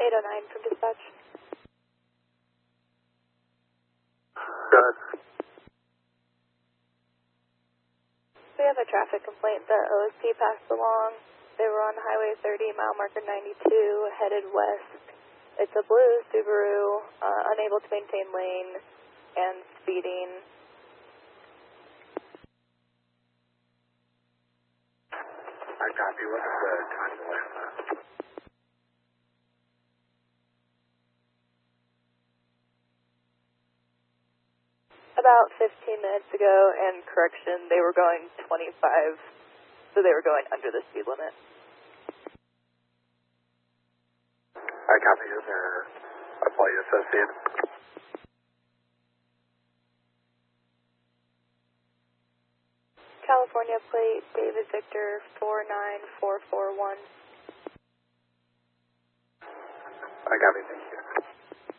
809 from dispatch. Good. We have a traffic complaint that OSP passed along. They were on Highway 30, mile marker 92, headed west. It's a blue Subaru, unable to maintain lane and speeding. I copy. What's the time delay on that? About 15 minutes ago, and correction, they were going 25, so they were going under the speed limit. I copy. Is there a plate associated? California plate, David Victor 49441. I copy. Thank you.